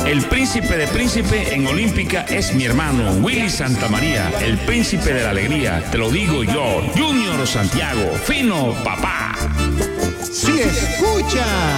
El príncipe de príncipe en Olímpica es mi hermano Willy Santamaría, el príncipe de la alegría. Te lo digo yo, Junior Santiago, fino papá. Sí, escucha.